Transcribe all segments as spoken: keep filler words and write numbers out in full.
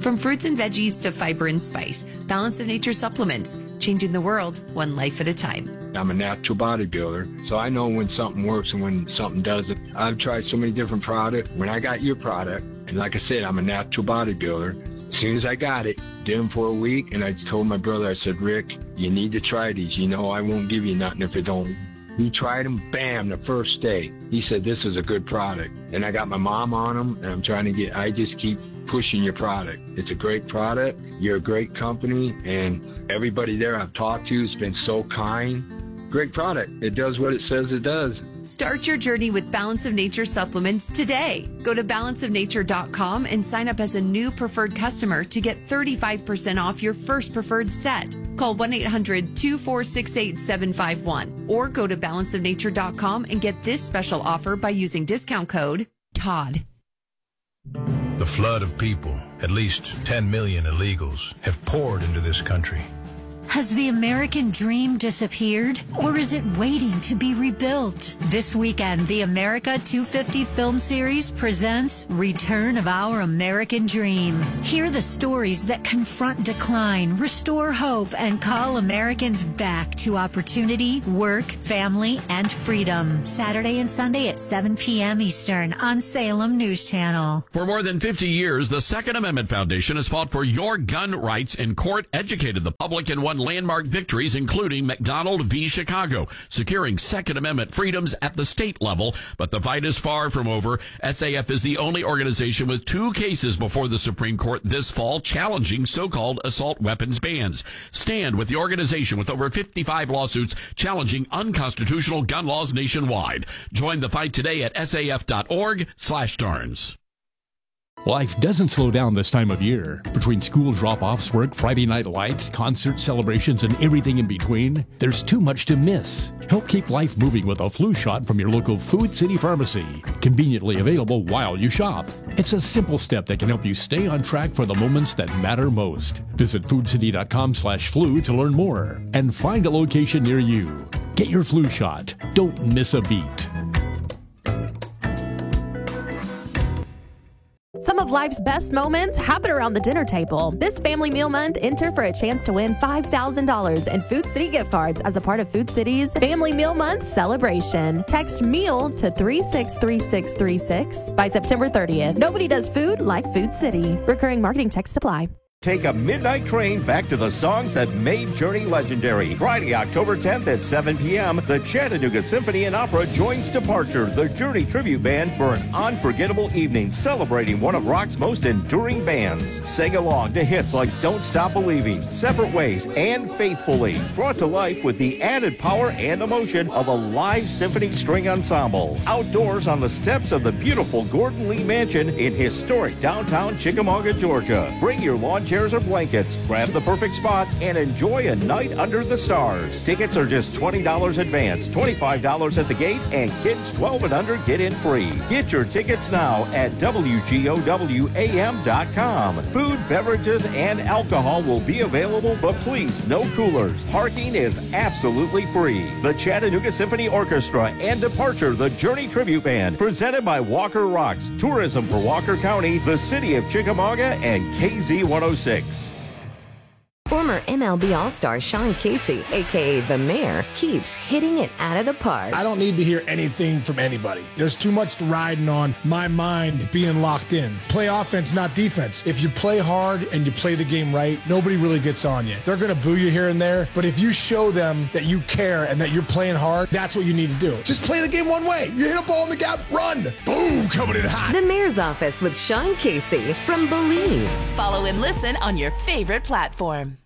From fruits and veggies to fiber and spice, Balance of Nature supplements, changing the world one life at a time. I'm a natural bodybuilder, so I know when something works and when something doesn't. I've tried so many different products. When I got your product, and like I said, I'm a natural bodybuilder, as soon as I got it, did them for a week, and I told my brother, I said, Rick, you need to try these. You know I won't give you nothing if it don't. He tried them, bam, the first day. He said, this is a good product. And I got my mom on them, and I'm trying to get, I just keep pushing your product. It's a great product. You're a great company, and everybody there I've talked to has been so kind. Great product. It does what it says it does. Start your journey with Balance of Nature supplements today. Go to balance of nature dot com and sign up as a new preferred customer to get thirty-five percent off your first preferred set. Call one eight hundred two four six eight seven five one or go to balance of nature dot com and get this special offer by using discount code Todd. The flood of people, at least ten million illegals, have poured into this country. Has the American dream disappeared, or is it waiting to be rebuilt? This weekend, the America two fifty film series presents Return of Our American Dream. Hear the stories that confront decline, restore hope, and call Americans back to opportunity, work, family, and freedom. Saturday and Sunday at seven p.m. Eastern on Salem News Channel. For more than fifty years, the Second Amendment Foundation has fought for your gun rights in court, educated the public, and won landmark victories, including McDonald v. Chicago, securing Second Amendment freedoms at the state level. But the fight is far from over. S A F is the only organization with two cases before the Supreme Court this fall challenging so-called assault weapons bans. Stand with the organization with over fifty-five lawsuits challenging unconstitutional gun laws nationwide. Join the fight today at S A F dot org slash Stearns. Life doesn't slow down this time of year. Between school drop-offs, work, Friday night lights, concert celebrations, and everything in between, there's too much to miss. Help keep life moving with a flu shot from your local Food City Pharmacy. Conveniently available while you shop. It's a simple step that can help you stay on track for the moments that matter most. Visit food city dot com slash flu to learn more and find a location near you. Get your flu shot. Don't miss a beat. Some of life's best moments happen around the dinner table. This Family Meal Month, enter for a chance to win five thousand dollars in Food City gift cards as a part of Food City's Family Meal Month celebration. Text MEAL to three six three six three six by September thirtieth. Nobody does food like Food City. Recurring marketing text apply. Take a midnight train back to the songs that made Journey legendary. Friday, October tenth at seven p.m., the Chattanooga Symphony and Opera joins Departure, the Journey tribute band, for an unforgettable evening celebrating one of rock's most enduring bands. Sing along to hits like Don't Stop Believing, Separate Ways, and Faithfully, brought to life with the added power and emotion of a live symphony string ensemble. Outdoors on the steps of the beautiful Gordon Lee Mansion in historic downtown Chickamauga, Georgia. Bring your lawn chairs or blankets, grab the perfect spot, and enjoy a night under the stars. Tickets are just twenty dollars advance, twenty-five dollars at the gate, and kids twelve and under get in free. Get your tickets now at W G O W A M dot com. Food, beverages, and alcohol will be available, but please, no coolers. Parking is absolutely free. The Chattanooga Symphony Orchestra and Departure, the Journey Tribute Band, presented by Walker Rocks, Tourism for Walker County, the City of Chickamauga, and K Z one oh six. Former M L B All-Star Sean Casey, a k a. The Mayor, keeps hitting it out of the park. I don't need to hear anything from anybody. There's too much riding on my mind being locked in. Play offense, not defense. If you play hard and you play the game right, nobody really gets on you. They're going to boo you here and there, but if you show them that you care and that you're playing hard, that's what you need to do. Just play the game one way. You hit a ball in the gap, run. Boom, coming in hot. The Mayor's Office with Sean Casey from Believe. Follow and listen on your favorite platform.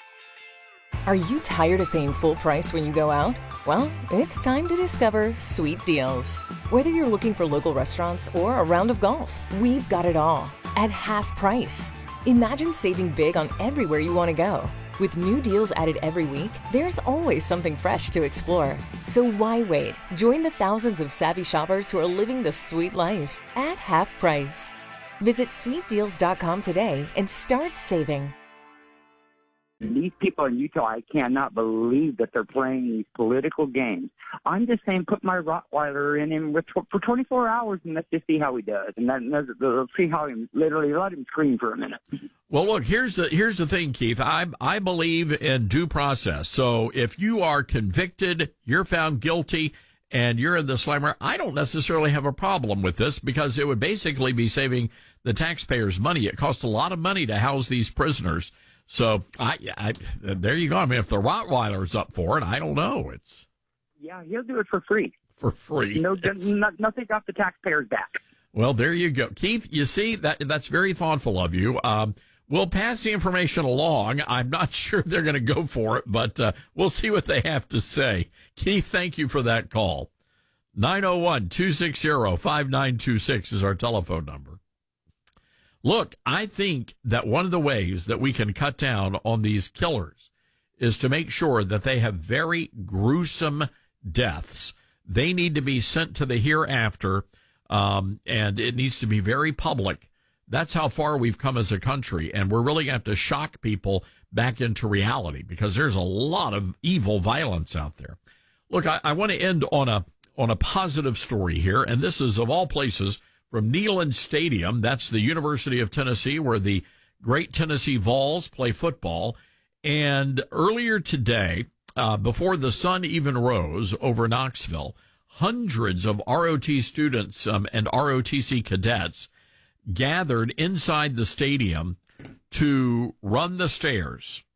Are you tired of paying full price when you go out? Well, it's time to discover Sweet Deals. Whether you're looking for local restaurants or a round of golf, we've got it all at half price. Imagine saving big on everywhere you want to go. With new deals added every week, there's always something fresh to explore. So why wait? Join the thousands of savvy shoppers who are living the sweet life at half price. Visit sweet deals dot com today and start saving. These people in Utah, I cannot believe that they're playing these political games. I'm just saying put my Rottweiler in him for twenty-four hours and let's just see how he does. And then let's see how he literally let him scream for a minute. Well, look, here's the here's the thing, Keith. I I believe in due process. So if you are convicted, you're found guilty, and you're in the slammer, I don't necessarily have a problem with this because it would basically be saving the taxpayers money. It costs a lot of money to house these prisoners. So I, I there you go. I mean, if the Rottweiler's up for it, I don't know. It's yeah, he'll do it for free. For free. No, no nothing off the taxpayers' back. Well, there you go, Keith. You see that that's very thoughtful of you. Um, We'll pass the information along. I'm not sure they're going to go for it, but uh, we'll see what they have to say. Keith, thank you for that call. nine oh one, two six zero, five nine two six is our telephone number. Look, I think that one of the ways that we can cut down on these killers is to make sure that they have very gruesome deaths. They need to be sent to the hereafter, um, and it needs to be very public. That's how far we've come as a country, and we're really going to have to shock people back into reality because there's a lot of evil violence out there. Look, I, I want to end on a on a positive story here, and this is, of all places, from Neyland Stadium. That's the University of Tennessee, where the great Tennessee Vols play football. And earlier today, uh, before the sun even rose over Knoxville, hundreds of R O T students um, and R O T C cadets gathered inside the stadium to run the stairs